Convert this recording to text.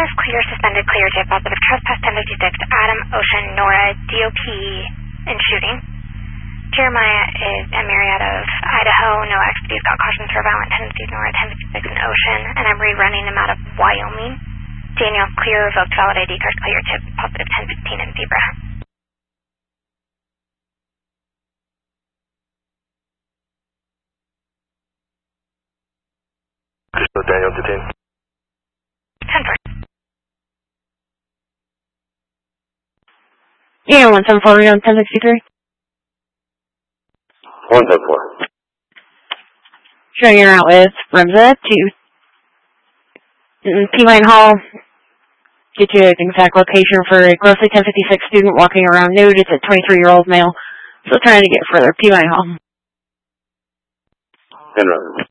is clear, suspended, clear, J positive, trespass 1056, Adam, Ocean, Nora, DOP, and shooting. Jeremiah is a myriad of Idaho, no expertise, got cautions for violent tendencies, Nora, 1056, and Ocean, and I'm rerunning him out of Wyoming. Daniel, clear, revoked, valid ID card, clear, tip, positive 1015, and Zebra. Daniel, detained. 10-4. Yeah, 174 on 1063. 174. Showing you're out with Remza to P-Mine Hall. Get you an exact location for a grossly 1056 student walking around nude. It's a 23-year-old male. Still trying to get further. P-Mine Hall. And